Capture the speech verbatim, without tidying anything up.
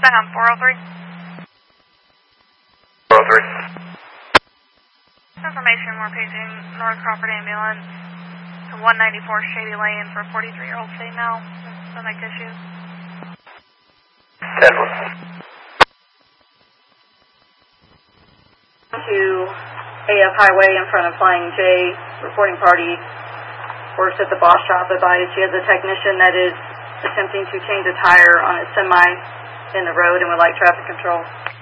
back on four oh three. four oh three. Information, we're paging North Crawford Ambulance to one ninety-four Shady Lane for a forty-three-year-old female with stomach issues. ten one. To A F Highway in front of Flying J, reporting party works at the Boss shop. Advised she has a technician that is attempting to change a tire on a semi in the road and would like traffic control.